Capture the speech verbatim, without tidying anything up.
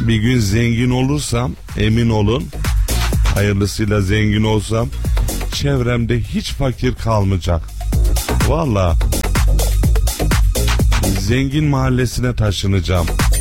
Bir gün zengin olursam emin olun, hayırlısıyla zengin olsam çevremde hiç fakir kalmayacak. Vallahi zengin mahallesine taşınacağım.